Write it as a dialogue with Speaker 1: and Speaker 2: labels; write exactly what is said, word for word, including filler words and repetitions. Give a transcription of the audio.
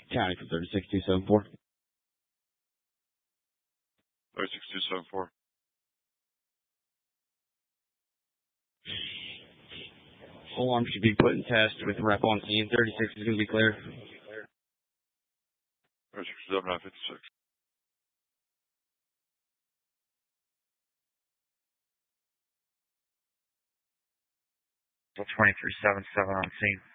Speaker 1: County for thirty-six two seven four.
Speaker 2: thirty-six two seven four.
Speaker 1: Alarm should be put in test with rep on scene. thirty-six is going to be clear.
Speaker 2: thirty-six seven nine fifty-six.
Speaker 3: twenty-three seven seven on scene.